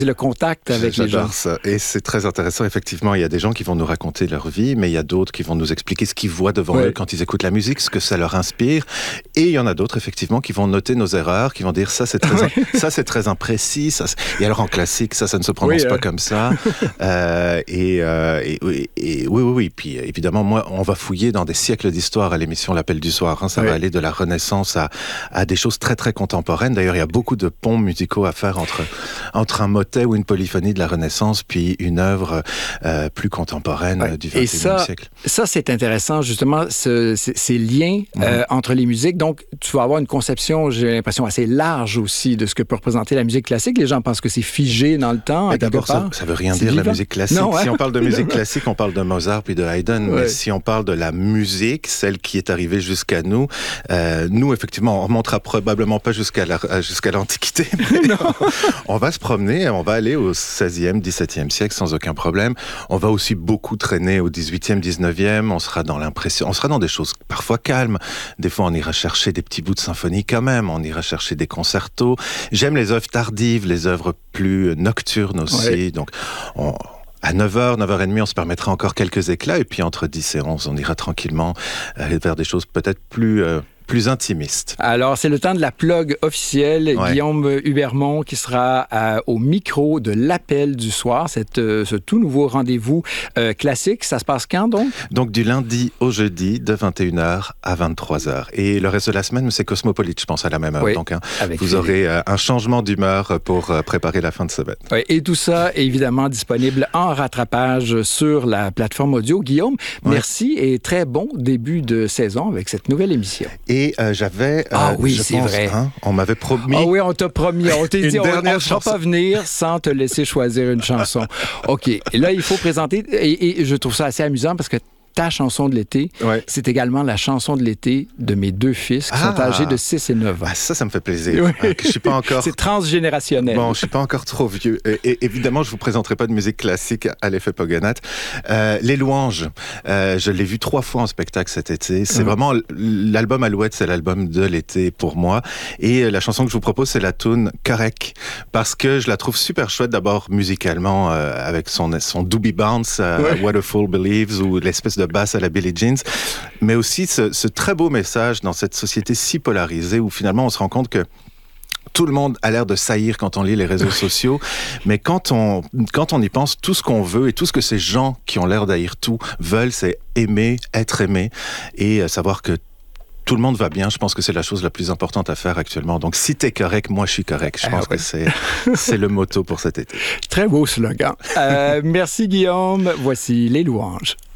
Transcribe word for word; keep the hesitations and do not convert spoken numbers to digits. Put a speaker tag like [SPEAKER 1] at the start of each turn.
[SPEAKER 1] le contact avec les gens.
[SPEAKER 2] J'adore ça. Et c'est très intéressant. Effectivement, il y a des gens qui vont nous raconter leur vie, mais il y a d'autres qui vont nous expliquer ce qu'ils voient devant ouais. eux quand ils écoutent la musique, ce que ça leur inspire. Et il y en a d'autres, effectivement, qui vont noter nos erreurs, qui vont dire ça, c'est très, ouais. in... ça, c'est très imprécis. Ça, et alors en classique, ça, ça ne se prononce oui, pas euh... comme ça. euh, et, euh, et, et, et oui, oui, oui. Puis évidemment, moi, on va fouiller dans des siècles d'histoire à l'émission L'Appel du soir. Hein. Ça oui. va aller de la Renaissance à, à des choses très, très contemporaines. D'ailleurs, il y a beaucoup de ponts musicaux à faire entre, entre un motet ou une polyphonie de la Renaissance, puis une œuvre euh, plus contemporaine ouais. du vingt et unième siècle.
[SPEAKER 1] Ça, c'est intéressant, justement, ce, ces, ces liens mmh. euh, entre les musiques. Donc, tu vas avoir une conception, j'ai l'impression, assez large aussi de ce que peut représenter la musique classique. Les gens pensent que c'est figé dans le temps.
[SPEAKER 2] D'abord, ça ne veut rien c'est dire, vivant. La musique classique. Non, ouais. Si on parle de musique classique, on parle de Mozart puis de Haydn. Ouais. Mais si on parle de la musique, celle qui est arrivée jusqu'à nous, euh, nous, effectivement, on ne remontera probablement pas jusqu'à, la, jusqu'à l'Antiquité. On va se promener, on va aller au seizième, dix-septième siècle sans aucun problème. On va aussi beaucoup traîner au dix-huitième, dix-neuvième. On sera dans l'impression, on sera dans des choses parfois calmes. Des fois, on ira chercher des petits bouts de symphonie quand même. On ira chercher des concertos. J'aime les œuvres tardives, les œuvres plus nocturnes aussi. Ouais. Donc, on... À neuf heures, neuf heures trente, on se permettra encore quelques éclats. Et puis, entre dix et onze, on ira tranquillement euh, vers des choses peut-être plus... Euh, plus intimiste.
[SPEAKER 1] Alors, c'est le temps de la plug officielle. Ouais. Guillaume Hubermont qui sera euh, au micro de l'Appel du soir, cette, euh, ce tout nouveau rendez-vous euh, classique. Ça se passe quand, donc?
[SPEAKER 2] Donc, du lundi au jeudi, de vingt et une heures à vingt-trois heures. Et le reste de la semaine, c'est Cosmopolite, je pense, à la même heure. Oui, donc, hein, vous aurez euh, un changement d'humeur pour euh, préparer la fin de semaine.
[SPEAKER 1] Oui, et tout ça est évidemment disponible en rattrapage sur la plateforme audio. Guillaume, ouais. merci et très bon début de saison avec cette nouvelle émission.
[SPEAKER 2] Et Et euh, j'avais... Euh,
[SPEAKER 1] ah oui,
[SPEAKER 2] je
[SPEAKER 1] c'est
[SPEAKER 2] pense,
[SPEAKER 1] vrai.
[SPEAKER 2] Hein, on m'avait promis...
[SPEAKER 1] Ah oui, on t'a promis. On t'a dit, on ne
[SPEAKER 2] va
[SPEAKER 1] pas venir sans te laisser choisir une chanson. OK. Et là, il faut présenter... Et, et je trouve ça assez amusant parce que ta chanson de l'été, ouais. c'est également la chanson de l'été de mes deux fils qui ah. sont âgés de six et neuf ans.
[SPEAKER 2] Ah, ça, ça me fait plaisir. Oui. Euh, que je suis pas encore...
[SPEAKER 1] C'est transgénérationnel.
[SPEAKER 2] Bon, je suis pas encore trop vieux. Et, et évidemment, je vous présenterai pas de musique classique à l'effet Pogonat. Euh, Les Louanges, euh, je l'ai vu trois fois en spectacle cet été. C'est mmh. vraiment l'album Alouette, c'est l'album de l'été pour moi. Et la chanson que je vous propose, c'est la tune Correct, parce que je la trouve super chouette. D'abord musicalement, euh, avec son son doobie bounce, euh, ouais. What a Fool Believes, ou l'espèce de de basse à la Billie Jeans, mais aussi ce, ce très beau message dans cette société si polarisée où finalement on se rend compte que tout le monde a l'air de saillir quand on lit les réseaux sociaux, mais quand on, quand on y pense, tout ce qu'on veut et tout ce que ces gens qui ont l'air d'haïr tout veulent, c'est aimer, être aimé et savoir que tout le monde va bien. Je pense que c'est la chose la plus importante à faire actuellement. Donc, si t'es correct, moi, je suis correct. Je pense ah ouais. que c'est, c'est le motto pour cet été.
[SPEAKER 1] Très beau slogan. Euh, merci, Guillaume. Voici Les Louanges.